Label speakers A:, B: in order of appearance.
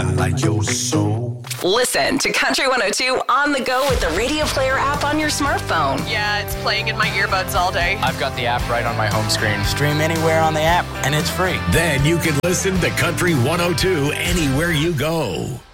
A: Like your soul.
B: Listen to Country 102 on the go with the Radio Player app on your smartphone.
C: Yeah, it's playing in my earbuds all day.
D: I've got the app right on my home screen. Stream anywhere on the app, and it's free.
A: Then you can listen to Country 102 anywhere you go.